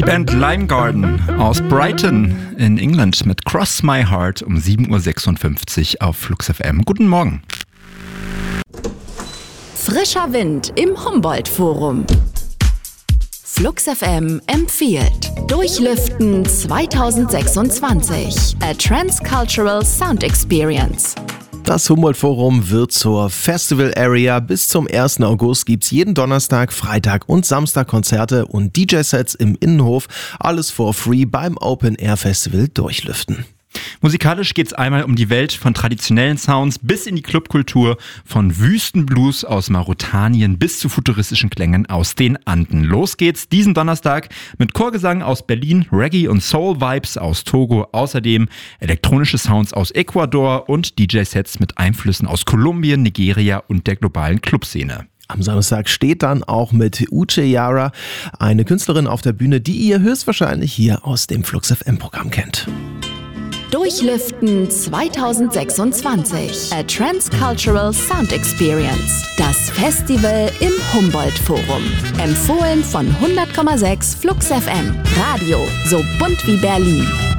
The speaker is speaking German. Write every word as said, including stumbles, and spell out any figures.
Die Band Lime Garden aus Brighton in England mit Cross My Heart um sieben Uhr sechsundfünfzig auf Flux F M. Guten Morgen. Frischer Wind im Humboldt-Forum. Flux F M empfiehlt Durchlüften zwanzig sechsundzwanzig. A Transcultural Sound Experience. Das Humboldt-Forum wird zur Festival Area. Bis zum ersten August gibt's jeden Donnerstag, Freitag und Samstag Konzerte und D J-Sets im Innenhof. Alles for free beim Open-Air-Festival Durchlüften. Musikalisch geht's einmal um die Welt von traditionellen Sounds bis in die Clubkultur, von Wüstenblues aus Mauretanien bis zu futuristischen Klängen aus den Anden. Los geht's diesen Donnerstag mit Chorgesang aus Berlin, Reggae und Soul-Vibes aus Togo, außerdem elektronische Sounds aus Ecuador und D J-Sets mit Einflüssen aus Kolumbien, Nigeria und der globalen Clubszene. Am Samstag steht dann auch mit Uche Yara eine Künstlerin auf der Bühne, die ihr höchstwahrscheinlich hier aus dem Flux F M-Programm kennt. Durchlüften zwanzig sechsundzwanzig. A Transcultural Sound Experience. Das Festival im Humboldt-Forum. Empfohlen von hundert Komma sechs Flux F M. Radio so bunt wie Berlin.